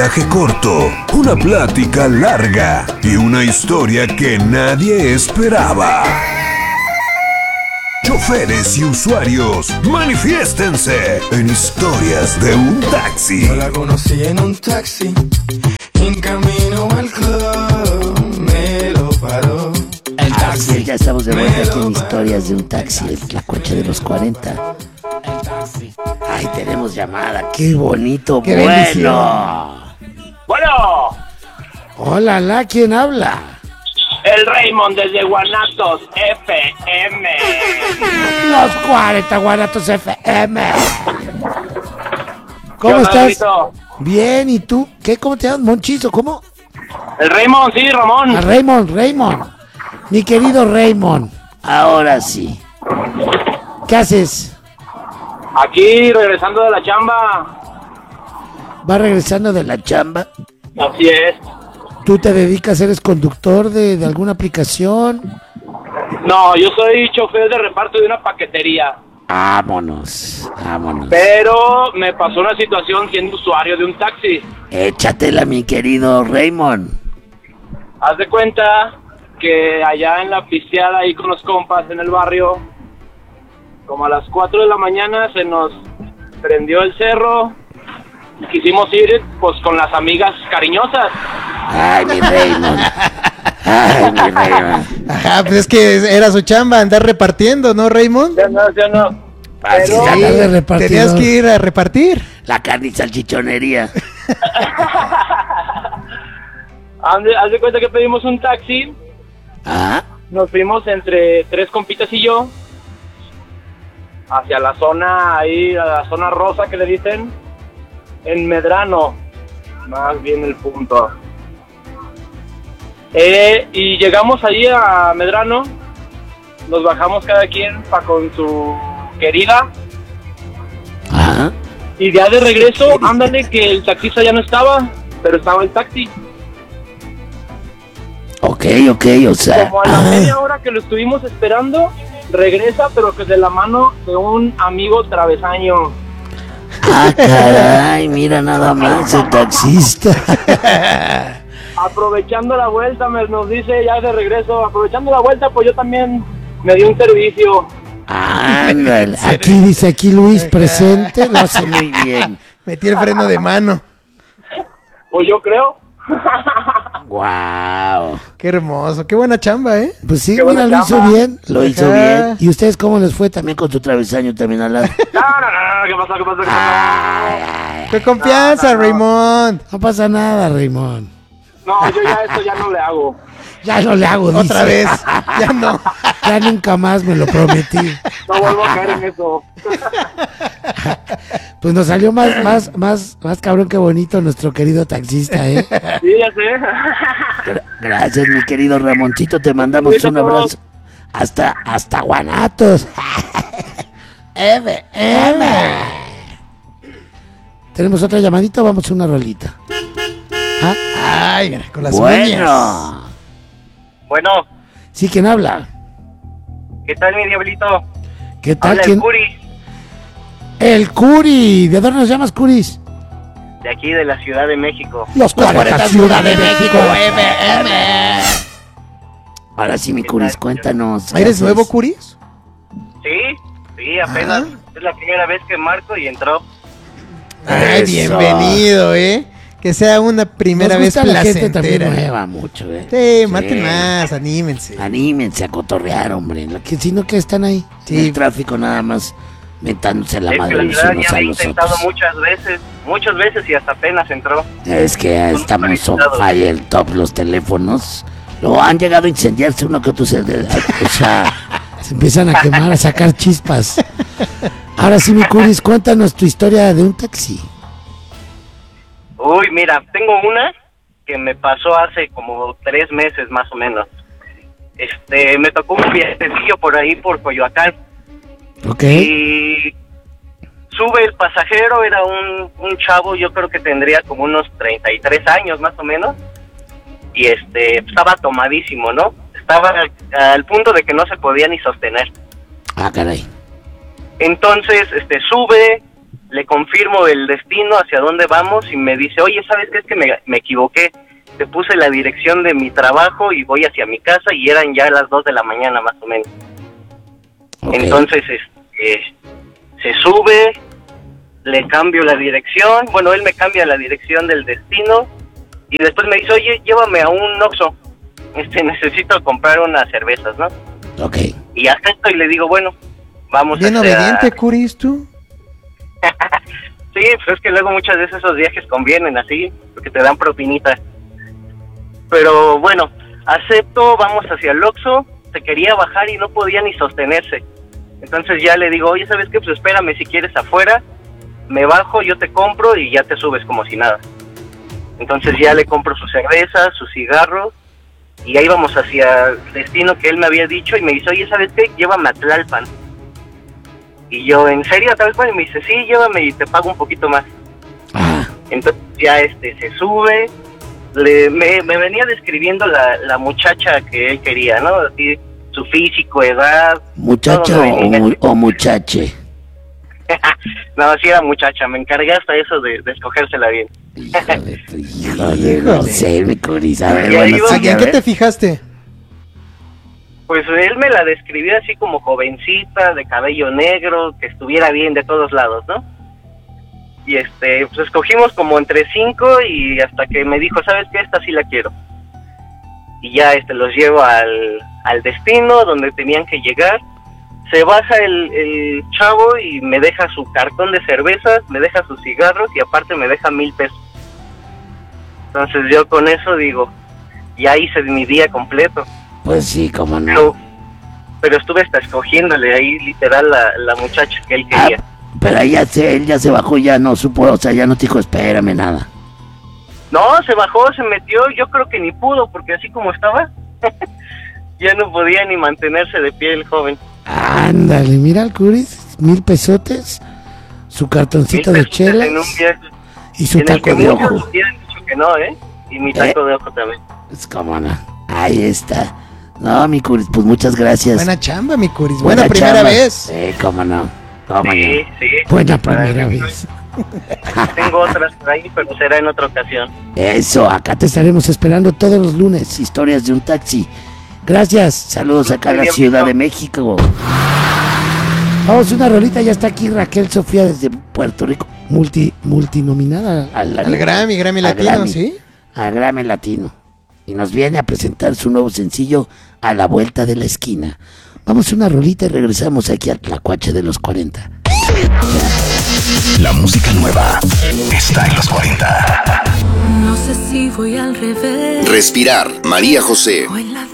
viaje corto, una plática larga y una historia que nadie esperaba. Choferes y usuarios, manifiéstense en Historias de un Taxi. Yo la conocí en un taxi, en camino al club, me lo paró. El taxi. Ya estamos de vuelta aquí en Historias de un Taxi, la coche de los 40. Ay, tenemos llamada, qué bonito, Qué bueno. bendición. Bueno, Hola, ¿quién habla? el Raymond desde Guanatos FM. Los 40 Guanatos FM. ¿Cómo ¿Qué onda, estás? Rito? Bien, ¿y tú? ¿Qué? ¿Cómo te llamas? ¿Monchizo? ¿Cómo? El Raymond, sí, Ramón. A Raymond. Mi querido Raymond. Ahora sí. ¿Qué haces? Aquí regresando de la chamba. ¿Vas regresando de la chamba? Así es. ¿Tú te dedicas, eres conductor de alguna aplicación? No, yo soy chofer de reparto de una paquetería. Vámonos. Pero me pasó una situación siendo usuario de un taxi. Échatela, mi querido Raymond. Haz de cuenta que allá en la pisteada ahí con los compas en el barrio, como a las 4 de la mañana se nos prendió el cerro. Quisimos ir pues con las amigas cariñosas. Ay, mi Raymond. Ajá, pues es que era su chamba andar repartiendo, ¿no, Raymond? Ya no. Así Pero- se anda de repartidor. Tenías que ir a repartir. La carne y salchichonería. Haz de cuenta que pedimos un taxi. Ah, Nos fuimos entre tres compitas y yo hacia la zona ahí, a la zona rosa que le dicen, en Medrano, más bien el punto. Y llegamos allí a Medrano, nos bajamos cada quien con su querida, ah. y ya de regreso, ándale que el taxista ya no estaba, pero estaba el taxi. Ok, o sea. Como a la media hora que lo estuvimos esperando, regresa, pero que de la mano de un amigo travesaño. Ah, caray, mira nada más el taxista. Aprovechando la vuelta, nos dice ya de regreso, aprovechando la vuelta, pues yo también me di un servicio. Ándale. Aquí Luis presente, lo hace muy bien. Metí el freno de mano. Pues yo creo. Wow. Qué hermoso, qué buena chamba, ¿eh? Pues sí, Qué buena mira, lo hizo chamba. bien. Lo hizo Ajá. bien. ¿Y ustedes cómo les fue también con su travesaño también al lado? No, ¿qué pasó? ¡Qué confianza, No. Raymond! No pasa nada, Raymond. No, yo ya esto ya no le hago. Ya no le hago, Otra dice. vez, ya no. Ya nunca más me lo prometí. No vuelvo a caer en eso. Pues nos salió más cabrón que bonito nuestro querido taxista, ¿eh? Sí, ya sé. Gracias, mi querido Ramoncito, te mandamos un abrazo. Hasta Guanatos. ¿Tenemos otra llamadita o vamos a una rolita? Ay, mira, con las uñas. Bueno. Bueno, Sí, ¿quién habla? ¿qué tal, mi diablito? ¿Qué tal? Habla el ¿Quién? Curi, El Curi. ¿De dónde nos llamas, Curis? de aquí de la Ciudad de México. Los 40 Ciudad de México. Ahora sí, mi Curis, cuéntanos. ¿qué ¿Eres haces? nuevo, Curis? Sí, apenas. Es la primera vez que marco y entró. Ay, Eso. bienvenido, ¿eh? Que sea una primera Nos vez gusta la gente también placentera. nueva mucho, ¿eh? Sí, maten más, anímense. Anímense a cotorrear, hombre. Si no, que están ahí. Sí. En el tráfico nada más mentándose la Es que madre la los verdad unos ya a lo he los intentado otros. muchas veces y hasta apenas entró. Es que estamos on fire top los teléfonos. Lo han llegado a incendiarse uno que otro. O sea, se empiezan a quemar, a sacar chispas. Ahora sí, mi Curis, cuéntanos tu historia de un taxi. Uy, mira, tengo una que me pasó hace como 3 meses más o menos. Me tocó un viajecillo por ahí por Coyoacán. Ok. Y sube el pasajero, era un chavo, yo creo que tendría como unos 33 años más o menos, y estaba tomadísimo, ¿no? Estaba al punto de que no se podía ni sostener. Ah, caray. Entonces, sube, le confirmo el destino, hacia dónde vamos, y me dice, oye, ¿sabes qué? Es que me equivoqué, te puse la dirección de mi trabajo y voy hacia mi casa, y eran ya las 2 de la mañana más o menos. Ok. Entonces, se sube, le cambio la dirección, bueno, él me cambia la dirección del destino, y después me dice, oye, llévame a un Oxxo, necesito comprar unas cervezas, ¿no? Ok. Y acepto y le digo, bueno, vamos Bien obediente, Curis, tú. Sí, pues es que luego muchas veces esos viajes convienen así, porque te dan propinita. Pero bueno, acepto, vamos hacia el Oxxo, se quería bajar y no podía ni sostenerse. Entonces ya le digo, oye, ¿sabes qué? Pues espérame si quieres afuera, me bajo, yo te compro y ya te subes como si nada. Entonces ya le compro su cerveza, su cigarro, y ahí vamos hacia el destino que él me había dicho, y me dice, oye, ¿sabes qué? Llévame a Tlalpan. Y yo, ¿en serio a Tlalpan? Y me dice, sí, llévame y te pago un poquito más. Ah, Entonces ya se sube, me venía describiendo la muchacha que él quería, ¿no? Así, su físico, edad. ¿muchacha todo me venía. o muchache? No, sí era muchacha, me encargué hasta eso de escogérsela bien. Híjole, no sé, mi Curis. A ver, Y ahí bueno, va- sigue, a ¿En qué ver. te fijaste? Pues él me la describió así como jovencita, de cabello negro, que estuviera bien de todos lados, ¿no? Y pues escogimos como entre 5 y hasta que me dijo, ¿sabes qué? Esta sí la quiero. Y ya los llevo al destino donde tenían que llegar. Se baja el chavo y me deja su cartón de cervezas, me deja sus cigarros y aparte me deja 1,000 pesos. Entonces yo con eso digo, ya hice mi día completo. Pues sí, cómo no. Pero estuve hasta escogiéndole ahí literal la muchacha que él Ah, quería. pero ahí él ya se bajó, ya no supo, o sea, ya no te dijo, espérame nada. No, se bajó, se metió, yo creo que ni pudo, porque así como estaba, ya no podía ni mantenerse de pie el joven. Ándale, mira al Curis, 1,000 pesotes, su cartoncito 1,000 de pesos chelas en un viaje y su en el taco que de muchos ojo. hubieran dicho que no, y mi taco de ojo también. Pues cómo no, ahí está. No, mi Curis, pues muchas gracias. Buena chamba, mi Curis. Buena primera chamba. vez. Sí, cómo no. Cómo Sí, no. sí. Buena Para primera mí, vez. Tengo otras por ahí, pero será en otra ocasión. Eso, acá te estaremos esperando todos los lunes. Historias de un taxi. Gracias. Saludos acá a la Muy bien, Ciudad Pito. de México. Vamos, una rolita. Ya está aquí Raquel Sofía desde Puerto Rico. Multinominada Al Grammy al Latino, Grammy, ¿sí? Al Grammy Latino. Y nos viene a presentar su nuevo sencillo A la Vuelta de la Esquina. Vamos a una rolita y regresamos aquí a Tlacuache de los 40. La música nueva está en los 40. No sé si voy al revés Respirar, María José. o en